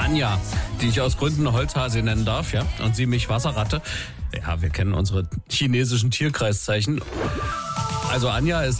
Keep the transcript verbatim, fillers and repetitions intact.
Anja, die ich aus Gründen Holzhase nennen darf, ja, und sie mich Wasserratte. Ja, wir kennen unsere chinesischen Tierkreiszeichen. Also Anja ist